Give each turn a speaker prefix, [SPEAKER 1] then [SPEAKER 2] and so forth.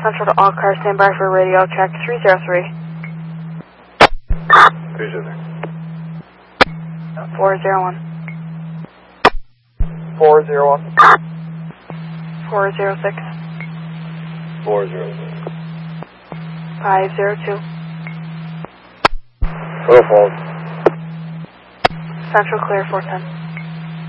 [SPEAKER 1] Central to all cars, stand by for radio check 303.
[SPEAKER 2] 303.
[SPEAKER 1] 401.
[SPEAKER 2] 401.
[SPEAKER 1] 406.
[SPEAKER 2] 406.
[SPEAKER 1] 502.
[SPEAKER 2] Little Falls.
[SPEAKER 1] Central clear 410.